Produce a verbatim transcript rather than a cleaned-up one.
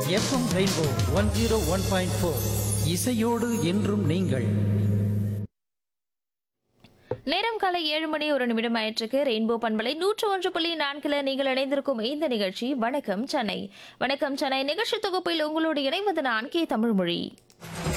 FM rainbow one zero one point four இசையோடு என்றும் நீங்கள். நேரம் காலை ஏழு மணி ஒரு நிமிடம் ஆயிற்றுக்கு. ரெயின்போ பண்பலை நூற்று ஒன்று புள்ளி நான்கில் நீங்கள் இணைந்திருக்கும் இந்த நிகழ்ச்சி வணக்கம் சென்னை. வணக்கம் சென்னை நிகழ்ச்சி தொகுப்பில் உங்களோடு இணைவது நான் கே தமிழ்மொழி.